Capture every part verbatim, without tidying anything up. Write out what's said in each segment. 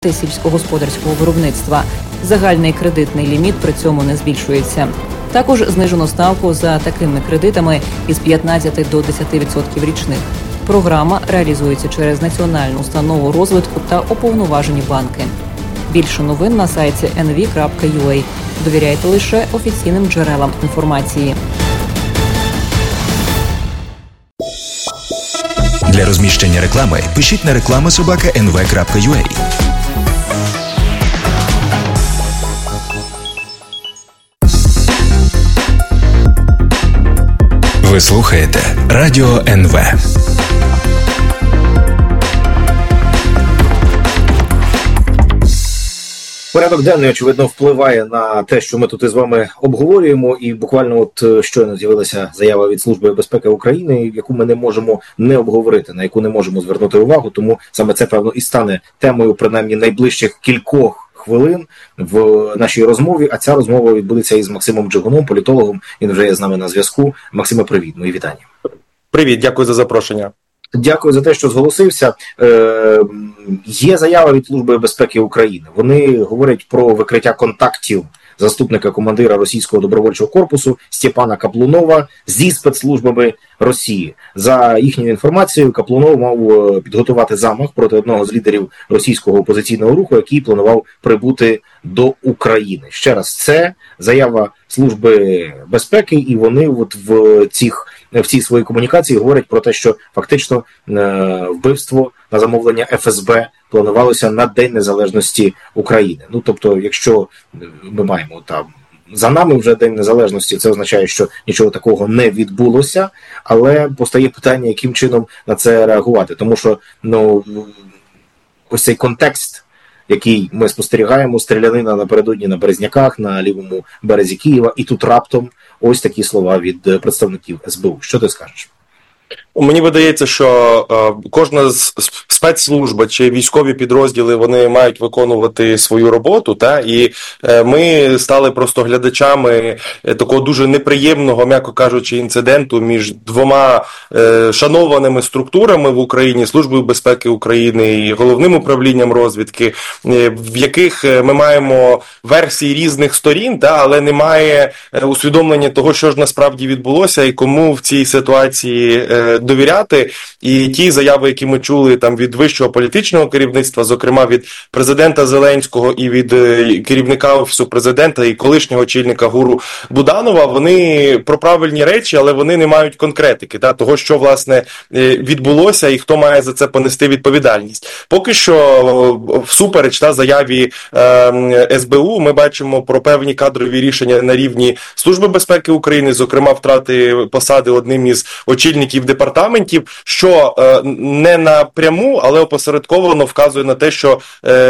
сільськогосподарського виробництва. Загальний кредитний ліміт при цьому не збільшується. Також знижено ставку за такими кредитами із п'ятнадцяти до десяти відсотків річних. Програма реалізується через Національну установу розвитку та уповноважені банки. Більше новин на сайті ен ві крапка ю а. Довіряйте лише офіційним джерелам інформації. Для розміщення реклами пишіть на реклама собака ен ве крапка ю а. Ви слухаєте Радіо ен ве. Порядок денний, очевидно, впливає на те, що ми тут із вами обговорюємо, і буквально от щойно з'явилася заява від Служби безпеки України, яку ми не можемо не обговорити, на яку не можемо звернути увагу, тому саме це, певно, і стане темою, принаймні, найближчих кількох хвилин в нашій розмові, а ця розмова відбудеться із Максимом Джигуном, політологом, він вже є з нами на зв'язку. Максиме, привіт, мої вітання. Привіт, дякую за запрошення. Дякую за те, що зголосився. Е, є заява від Служби безпеки України. Вони говорять про викриття контактів заступника командира російського добровольчого корпусу Степана Каплунова зі спецслужбами Росії. За їхньою інформацією, Каплунов мав підготувати замах проти одного з лідерів російського опозиційного руху, який планував прибути до України. Ще раз, це заява Служби безпеки, і вони от в цих в цій своїй комунікації говорять про те, що фактично е, вбивство на замовлення еф ес бе планувалося на День Незалежності України. Ну, тобто, якщо ми маємо там за нами вже День Незалежності, це означає, що нічого такого не відбулося, але постає питання, яким чином на це реагувати. Тому що, ну, ось цей контекст, який ми спостерігаємо, стрілянина напередодні на Березняках, на лівому березі Києва, і тут раптом ось такі слова від представників ес бе у. Що ти скажеш? Мені видається, що е, кожна з спецслужба чи військові підрозділи, вони мають виконувати свою роботу, та і е, ми стали просто глядачами е, такого дуже неприємного, м'яко кажучи, інциденту між двома е, шанованими структурами в Україні, Службою безпеки України і Головним управлінням розвідки, е, в яких ми маємо версії різних сторін, та, але немає усвідомлення того, що ж насправді відбулося і кому в цій ситуації е, довіряти. І ті заяви, які ми чули там від вищого політичного керівництва, зокрема від президента Зеленського і від керівника Офісу президента і колишнього очільника ГУРу Буданова, вони про правильні речі, але вони не мають конкретики, та, того, що, власне, відбулося і хто має за це понести відповідальність. Поки що, всупереч та заяві е, ес бе у, ми бачимо про певні кадрові рішення на рівні Служби безпеки України, зокрема втрати посади одним із очільників департаментів, що е, не напряму, але опосередковано вказує на те, що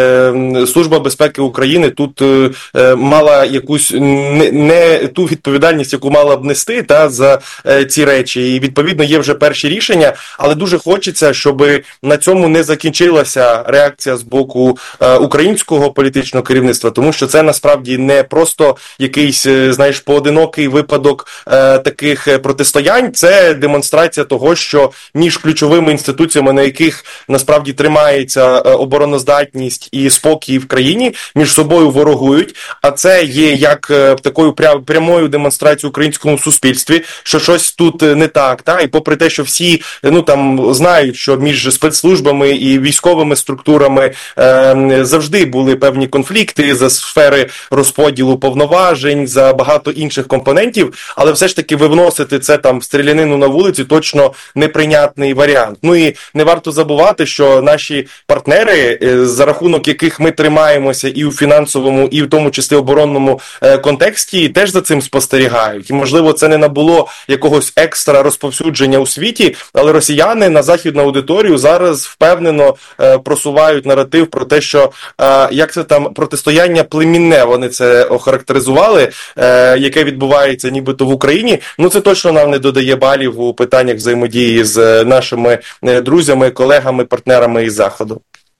е, Служба безпеки України тут е, мала якусь не, не ту відповідальність, яку мала б нести, та, за е, ці речі. І, відповідно, є вже перші рішення, але дуже хочеться, щоб на цьому не закінчилася реакція з боку е, українського політичного керівництва, тому що це насправді не просто якийсь, знаєш, поодинокий випадок е, таких протистоянь, це демонстрація того, що між ключовими інституціями, на яких насправді тримається обороноздатність і спокій в країні, між собою ворогують, а це є як такою прямою демонстрацією українському суспільстві, що щось тут не так, та? І попри те, що всі, ну, там, знають, що між спецслужбами і військовими структурами е, завжди були певні конфлікти за сфери розподілу повноважень, за багато інших компонентів, але все ж таки вивносити це там в стрілянину на вулиці точно неприйнятний варіант. Ну і не варто забувати, що наші партнери, за рахунок яких ми тримаємося і у фінансовому, і в тому числі оборонному контексті, теж за цим спостерігають. І, можливо, це не набуло якогось екстра розповсюдження у світі, але росіяни на західну аудиторію зараз впевнено просувають наратив про те, що як це там протистояння племінне, вони це охарактеризували, яке відбувається нібито в Україні. Ну це точно нам не додає балів у питаннях взаємодії з нашими друзями, колегами, партнерами із Заходу.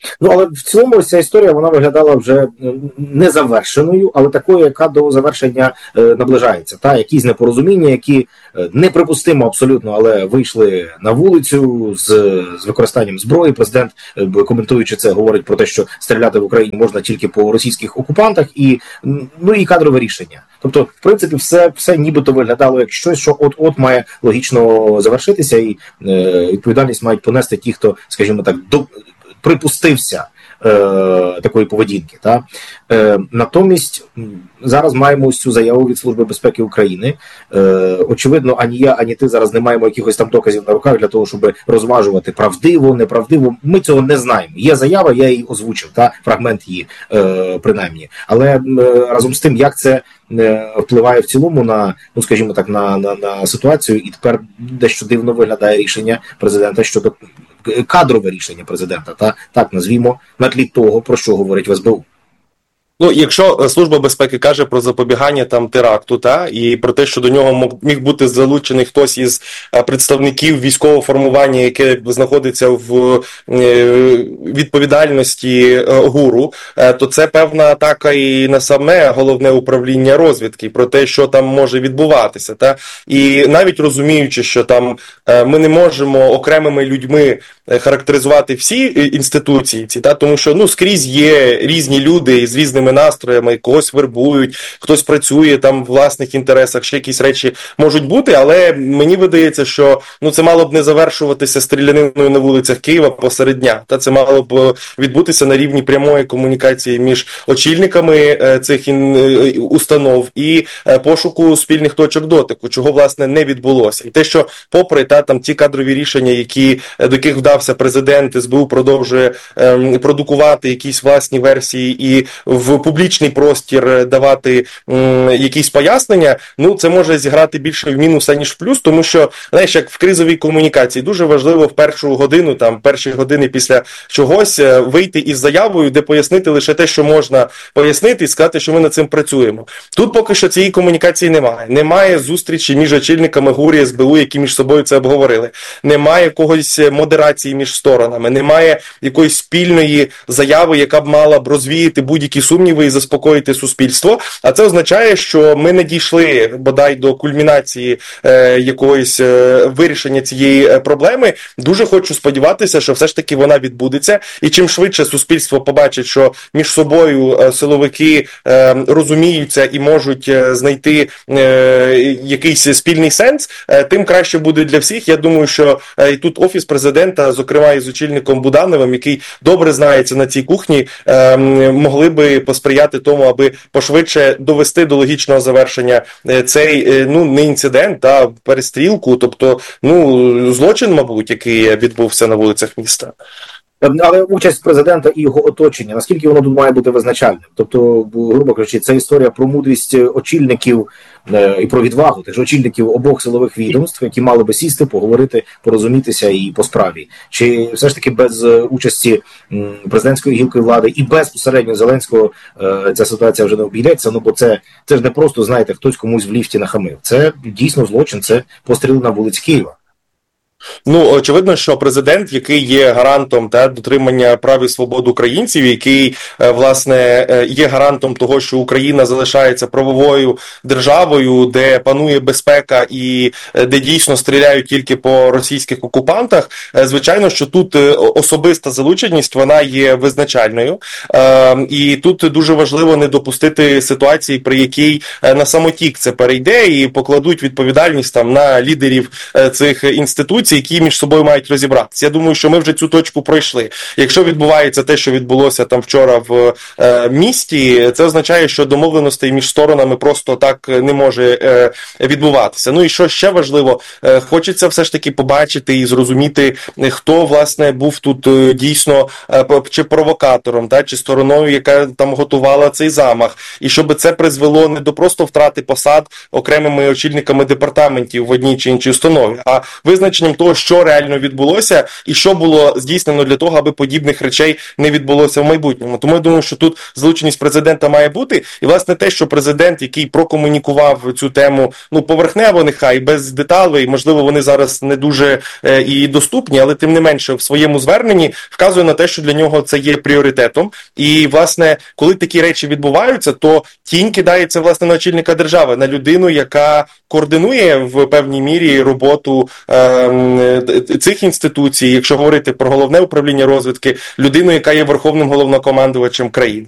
Ну, але в цілому ось ця історія, вона виглядала вже незавершеною, але такою, яка до завершення е, наближається. Та якісь непорозуміння, які е, неприпустимо абсолютно, але вийшли на вулицю з, з використанням зброї. Президент, е, коментуючи це, говорить про те, що стріляти в Україні можна тільки по російських окупантах, і ну і кадрове рішення. Тобто, в принципі, все, все нібито виглядало як щось, що от-от має логічно завершитися, і е, відповідальність мають понести ті, хто, скажімо так, до припустився е, такої поведінки. Та? Е, натомість зараз маємо ось цю заяву від Служби безпеки України. Е, очевидно, ані я, ані ти зараз не маємо якихось там доказів на руках для того, щоб розважувати правдиво, неправдиво. Ми цього не знаємо. Є заява, я її озвучив, та фрагмент її е, принаймні. Але е, разом з тим, як це е, впливає в цілому на, ну скажімо так, на, на, на ситуацію, і тепер дещо дивно виглядає рішення президента щодо кадрове рішення президента, та так назвімо, на тлі того, про що говорить в ес бе у. Ну, якщо Служба безпеки каже про запобігання там теракту, та і про те, що до нього міг бути залучений хтось із представників військового формування, яке знаходиться в відповідальності ГУРу, то це певна атака і на саме головне управління розвідки, про те, що там може відбуватися. Та і навіть розуміючи, що там ми не можемо окремими людьми характеризувати всі інституції ці, та тому що ну скрізь є різні люди з різними настроями, когось вербують, хтось працює там в власних інтересах, ще якісь речі можуть бути, але мені видається, що ну це мало б не завершуватися стріляниною на вулицях Києва посеред дня. Та це мало б відбутися на рівні прямої комунікації між очільниками цих установ і пошуку спільних точок дотику, чого власне не відбулося. І те, що попри та там ті кадрові рішення, які до яких вдався президент, ес бе у продовжує ем, продукувати якісь власні версії і в публічний простір давати м, якісь пояснення, ну це може зіграти більше в мінус, аніж в плюс, тому що, знаєш, як в кризовій комунікації, дуже важливо в першу годину, там, перші години після чогось вийти із заявою, де пояснити лише те, що можна пояснити і сказати, що ми над цим працюємо. Тут поки що цієї комунікації немає. Немає зустрічі між очільниками ГУР і ес бе у, які між собою це обговорили. Немає когось модерації між сторонами, немає якоїсь спільної заяви, яка б мала б розвіяти будь-які сумніви і заспокоїти суспільство. А це означає, що ми не дійшли бодай до кульмінації е, якогось е, вирішення цієї проблеми. Дуже хочу сподіватися, що все ж таки вона відбудеться. І чим швидше суспільство побачить, що між собою е, силовики е, розуміються і можуть е, знайти е, якийсь спільний сенс, е, тим краще буде для всіх. Я думаю, що е, і тут Офіс президента, зокрема із очільником Будановим, який добре знається на цій кухні, е, могли би посприяти тому, аби пошвидше довести до логічного завершення цей, ну, не інцидент, а перестрілку, тобто, ну, злочин, мабуть, який відбувся на вулицях міста. Але участь президента і його оточення, наскільки воно тут має бути визначальним? Тобто, грубо кажучи, це історія про мудрість очільників е, і про відвагу тих очільників обох силових відомств, які мали би сісти, поговорити, порозумітися і по справі. Чи все ж таки без участі м, президентської гілки влади і безпосередньо Зеленського е, ця ситуація вже не обійдеться? Ну, бо це, це ж не просто, знаєте, хтось комусь в ліфті нахамив. Це дійсно злочин, це постріл на вулиці Києва. Ну, очевидно, що президент, який є гарантом та дотримання прав і свобод українців, який, власне, є гарантом того, що Україна залишається правовою державою, де панує безпека і де дійсно стріляють тільки по російських окупантах, звичайно, що тут особиста залученість, вона є визначальною. І тут дуже важливо не допустити ситуації, при якій на самотік це перейде і покладуть відповідальність там на лідерів цих інституцій, які між собою мають розібратися. Я думаю, що ми вже цю точку пройшли. Якщо відбувається те, що відбулося там вчора в е, місті, це означає, що домовленостей між сторонами просто так не може е, відбуватися. Ну і що ще важливо, е, хочеться все ж таки побачити і зрозуміти, хто, власне, був тут е, дійсно е, чи провокатором, та, чи стороною, яка там готувала цей замах. І щоб це призвело не до просто втрати посад окремими очільниками департаментів в одній чи іншій установі, а визначенням того, що реально відбулося і що було здійснено для того, аби подібних речей не відбулося в майбутньому. Тому я думаю, що тут залученість президента має бути. І, власне, те, що президент, який прокомунікував цю тему, ну, поверхнево, нехай, без деталей, можливо, вони зараз не дуже е, і доступні, але тим не менше в своєму зверненні вказує на те, що для нього це є пріоритетом. І, власне, коли такі речі відбуваються, то тінь кидається, власне, на очільника держави, на людину, яка координує в певній мірі роботу е, цих інституцій, якщо говорити про головне управління розвідки, людину, яка є верховним головнокомандувачем країни.